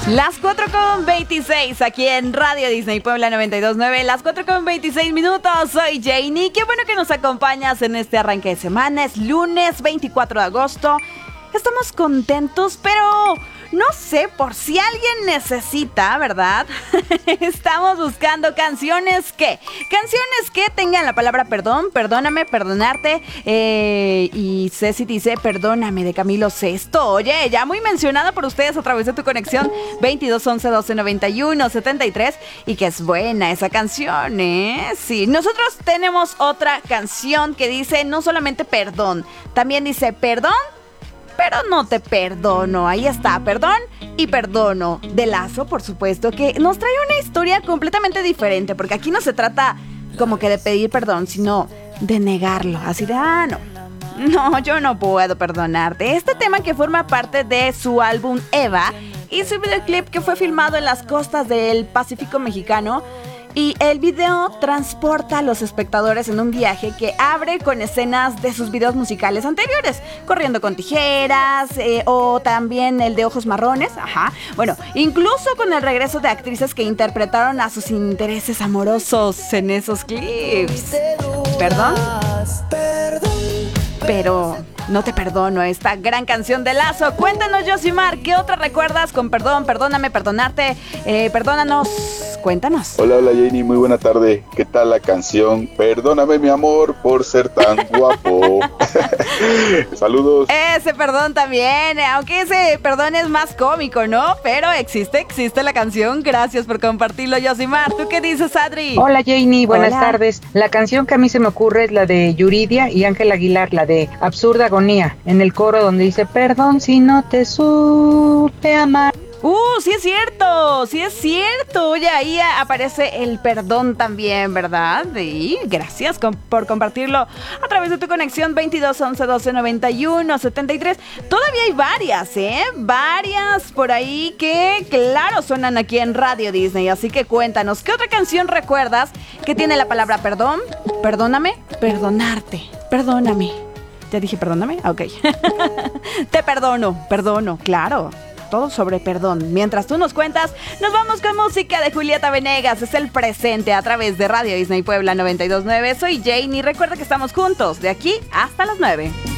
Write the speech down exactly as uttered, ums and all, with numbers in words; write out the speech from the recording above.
Las cuatro con veintiséis aquí en Radio Disney Puebla noventa y dos punto nueve. Las cuatro con veintiséis minutos. Soy Janie. Qué bueno que nos acompañas en este arranque de semana. Es lunes veinticuatro de agosto. Estamos contentos, pero no sé por si alguien necesita, ¿verdad? Estamos buscando canciones que, canciones que tengan la palabra perdón, perdóname, perdonarte. Eh, y Ceci dice perdóname de Camilo Sesto. Oye, ya muy mencionada por ustedes a través de tu conexión veintidós once doce noventa y uno setenta y tres. Y que es buena esa canción, ¿eh? Sí, nosotros tenemos otra canción que dice no solamente perdón, también dice perdón, pero no te perdono. Ahí está, perdón y perdono. De Lazo, por supuesto, que nos trae una historia completamente diferente, porque aquí no se trata como que de pedir perdón, sino de negarlo. Así de, ah, no, no, yo no puedo perdonarte. Este tema que forma parte de su álbum Eva y su videoclip que fue filmado en las costas del Pacífico mexicano. Y el video transporta a los espectadores en un viaje que abre con escenas de sus videos musicales anteriores, Corriendo con tijeras, eh, o también el de Ojos Marrones, ajá. Bueno, incluso con el regreso de actrices que interpretaron a sus intereses amorosos en esos clips. ¿Perdón? Pero no te perdono, esta gran canción de Lazo. Cuéntanos, Josimar, ¿qué otra recuerdas con perdón, perdóname, perdonarte? Eh, perdónanos, cuéntanos. Hola, hola Jenny, muy buena tarde. ¿Qué tal la canción? Perdóname mi amor por ser tan guapo. Saludos. Ese perdón también, aunque ese perdón es más cómico, ¿no? Pero existe, existe la canción. Gracias por compartirlo, Josimar. ¿Tú qué dices, Adri? Hola Jenny, buenas Hola. tardes. La canción que a mí se me ocurre es la de Yuridia y Ángel Aguilar, la de Absurda Agonía, en el coro donde dice perdón si no te supe amar. Uh, sí es cierto, sí es cierto. Oye, ahí aparece el perdón también, ¿verdad? Y gracias com- por compartirlo a través de tu conexión veintidós once doce noventa y uno setenta y tres. Todavía hay varias, ¿eh? Varias por ahí que, claro, suenan aquí en Radio Disney. Así que cuéntanos, ¿qué otra canción recuerdas que tiene la palabra perdón? Perdóname, perdonarte, perdóname. ¿Ya dije perdóname? Ok. Te perdono, perdono, claro. Todo sobre perdón. Mientras tú nos cuentas, nos vamos con música de Julieta Venegas. Es el presente a través de Radio Disney Puebla noventa y dos punto nueve. Soy Jane y recuerda que estamos juntos de aquí hasta las nueve.